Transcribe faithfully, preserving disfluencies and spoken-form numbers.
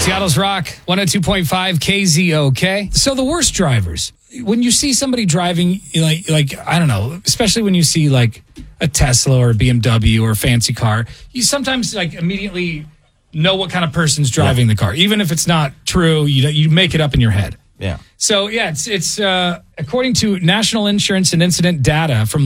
Seattle's Rock, one oh two point five K Z O K. So the worst drivers, when you see somebody driving, like, like I don't know, especially when you see like a Tesla or a B M W or a fancy car, you sometimes like immediately know what kind of person's driving yeah. the car. Even if it's not true, you you make it up in your head. Yeah. So, yeah, it's, it's uh, according to National Insurance and Incident data from